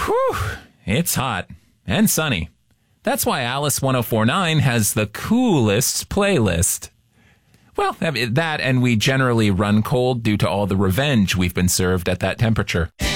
Whew, it's hot and sunny. That's why Alice 1049 has the coolest playlist. Well, that and we generally run cold due to all the revenge we've been served at that temperature.